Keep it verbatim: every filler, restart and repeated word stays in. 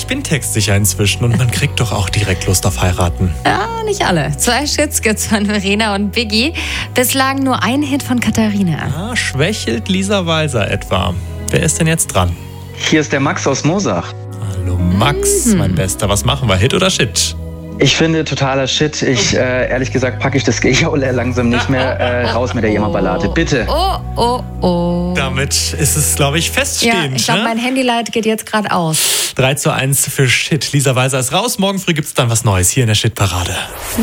bin textsicher inzwischen und man kriegt doch auch direkt Lust auf heiraten. Ja, nicht alle. Zwei Hits gibt's von Verena und Biggie. Bislang nur ein Hit von Katharina. Ah, schwächelt Lisa Walser etwa. Wer ist denn jetzt dran? Hier ist der Max aus Moosach. Hallo Max, Mhm. mein Bester. Was machen wir? Hit oder Shit? Ich finde totaler Shit. Ich, äh, ehrlich gesagt, packe ich das Gejaule langsam nicht mehr. Äh, raus mit der Jammerballade, bitte. Oh, oh, oh. Damit ist es, glaube ich, Ja, feststehend. ich glaube, ne? mein Handylight geht jetzt gerade aus. drei zu eins für Shit. Lisa Walser ist raus. Morgen früh gibt es dann was Neues hier in der Shit-Parade.